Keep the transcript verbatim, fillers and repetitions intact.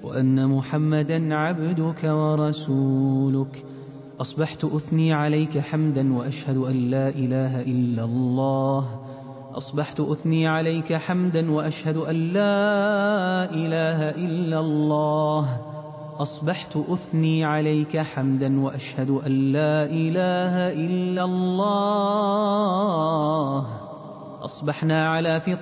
وأن محمدا عبدك ورسولك. أصبحت أثني عليك حمدا وأشهد أن لا إله إلا الله. أصبحت أثني عليك حمدا وأشهد أن لا إله إلا الله. أصبحت أثني عليك حمدا وأشهد أن لا إله إلا الله. أصبحنا على فطرة